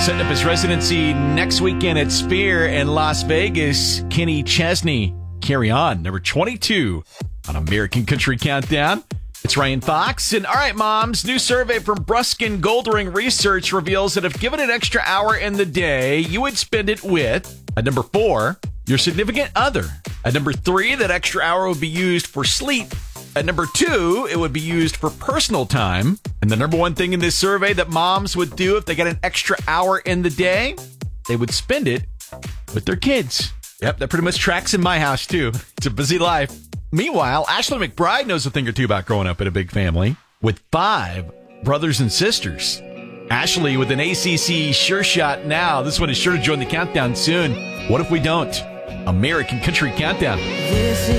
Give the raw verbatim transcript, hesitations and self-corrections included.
Setting up his residency next weekend at Sphere in Las Vegas, Kenny Chesney. Carry On, number twenty-two on American Country Countdown. It's Ryan Fox. And all right, moms, new survey from Bruskin Goldring Research reveals that if given an extra hour in the day, you would spend it with, at number four, your significant other. At number three, that extra hour would be used for sleep. At number two, it would be used for personal time. And the number one thing in this survey that moms would do if they got an extra hour in the day, they would spend it with their kids. Yep, that pretty much tracks in my house, too. It's a busy life. Meanwhile, Ashley McBride knows a thing or two about growing up in a big family with five brothers and sisters. Ashley with an A C C Sure Shot now. This one is sure to join the countdown soon. What if we don't? American Country Countdown.